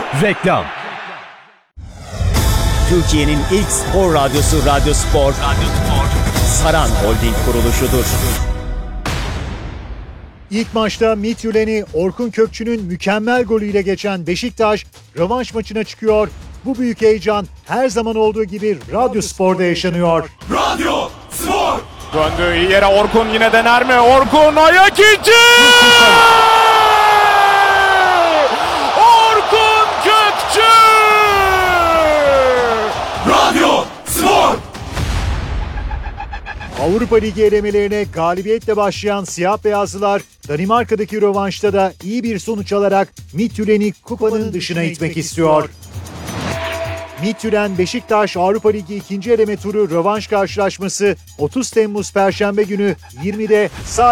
Reklam. Türkiye'nin ilk spor radyosu Radyo Spor, Saran Holding kuruluşudur. İlk maçta Midtjylland'i Orkun Kökçü'nün mükemmel golüyle geçen Beşiktaş rövanş maçına çıkıyor. Bu büyük heyecan her zaman olduğu gibi Radyo Spor'da yaşanıyor. Radyo Spor! Döndü iyi yere Orkun yine dener mi? Orkun ayak içi! Orkun Kökçü! Radyo Spor! Avrupa Ligi elemelerine galibiyetle başlayan siyah beyazlılar Danimarka'daki rövanşta da iyi bir sonuç alarak Midtjylland'i kupanın dışına itmek istiyor. Midtjylland Beşiktaş Avrupa Ligi 2. eleme turu rövanş karşılaşması 30 Temmuz Perşembe günü 20'de